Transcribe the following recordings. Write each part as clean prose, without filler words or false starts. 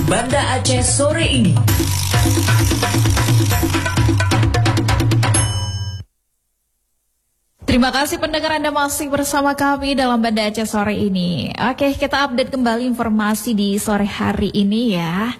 Banda Aceh sore ini. Terima kasih pendengar, Anda masih bersama kami dalam Banda Aceh sore ini. Oke, kita update kembali informasi di sore hari ini ya.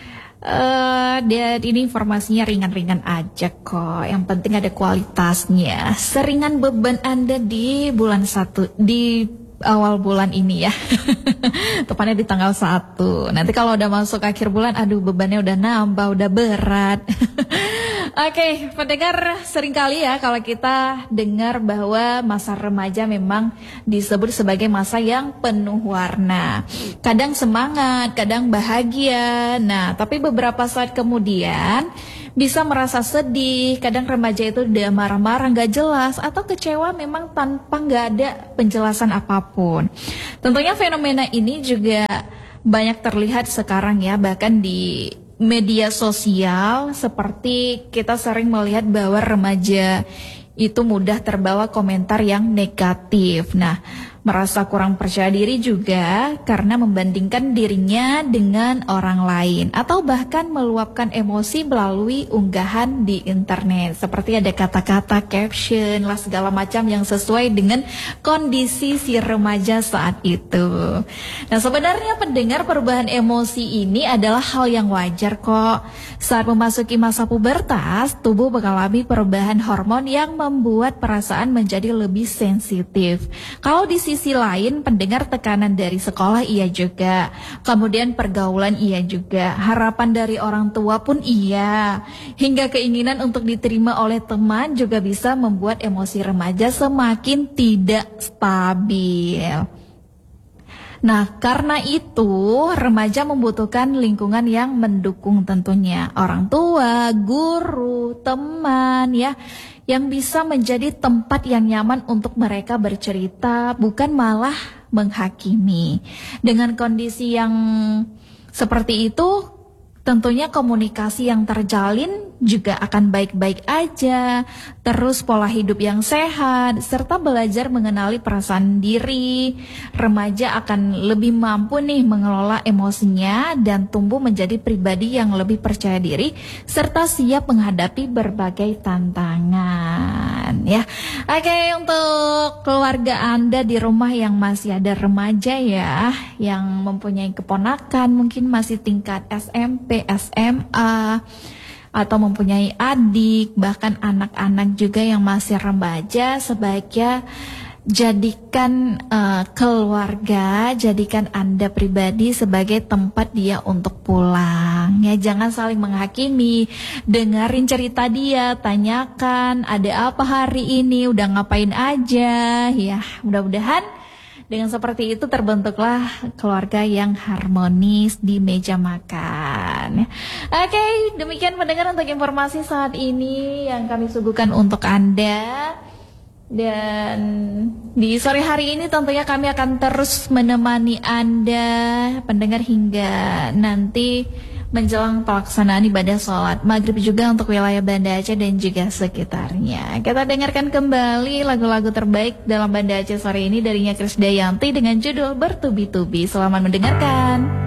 Dan ini informasinya ringan-ringan aja kok. Yang penting ada kualitasnya. Seringan beban Anda di bulan 1, di awal bulan ini ya. Tepatnya di tanggal 1. Nanti kalau udah masuk akhir bulan, aduh bebannya udah nambah, udah berat. Oke, pendengar, seringkali ya kalau kita dengar bahwa masa remaja memang disebut sebagai masa yang penuh warna. Kadang semangat, kadang bahagia. Nah, tapi beberapa saat kemudian bisa merasa sedih. Kadang remaja itu udah marah-marah, gak jelas, atau kecewa memang tanpa gak ada penjelasan apapun. Tentunya fenomena ini juga banyak terlihat sekarang ya, bahkan di media sosial, seperti kita sering melihat bahwa remaja itu mudah terbawa komentar yang negatif. Nah, merasa kurang percaya diri juga karena membandingkan dirinya dengan orang lain, atau bahkan meluapkan emosi melalui unggahan di internet. Seperti ada kata-kata, caption, lah segala macam yang sesuai dengan kondisi si remaja saat itu. Nah, sebenarnya pendengar, perubahan emosi ini adalah hal yang wajar kok. Saat memasuki masa pubertas, tubuh mengalami perubahan hormon yang membuat perasaan menjadi lebih sensitif. Kalau di sisi lain, pendengar, tekanan dari sekolah iya juga, kemudian pergaulan iya juga, harapan dari orang tua pun iya, hingga keinginan untuk diterima oleh teman juga bisa membuat emosi remaja semakin tidak stabil. Nah, karena itu remaja membutuhkan lingkungan yang mendukung tentunya. Orang tua, guru, teman ya, yang bisa menjadi tempat yang nyaman untuk mereka bercerita, bukan malah menghakimi. Dengan kondisi yang seperti itu, tentunya komunikasi yang terjalin juga akan baik-baik aja. Terus pola hidup yang sehat, serta belajar mengenali perasaan diri. Remaja akan lebih mampu nih mengelola emosinya dan tumbuh menjadi pribadi yang lebih percaya diri, serta siap menghadapi berbagai tantangan ya. Oke, untuk keluarga Anda di rumah yang masih ada remaja ya, yang mempunyai keponakan mungkin masih tingkat SMP, SMA, atau mempunyai adik, bahkan anak-anak juga yang masih remaja, sebaiknya jadikan keluarga, jadikan Anda pribadi sebagai tempat dia untuk pulang ya. Jangan saling menghakimi, dengerin cerita dia, tanyakan ada apa hari ini, udah ngapain aja ya. Mudah-mudahan dengan seperti itu terbentuklah keluarga yang harmonis di meja makan. Oke, demikian pendengar untuk informasi saat ini yang kami suguhkan untuk Anda. Dan di sore hari ini tentunya kami akan terus menemani Anda pendengar hingga nanti menjelang pelaksanaan ibadah sholat maghrib juga untuk wilayah Banda Aceh dan juga sekitarnya. Kita dengarkan kembali lagu-lagu terbaik dalam Banda Aceh sore ini dari Krisdayanti dengan judul Bertubi-tubi. Selamat mendengarkan.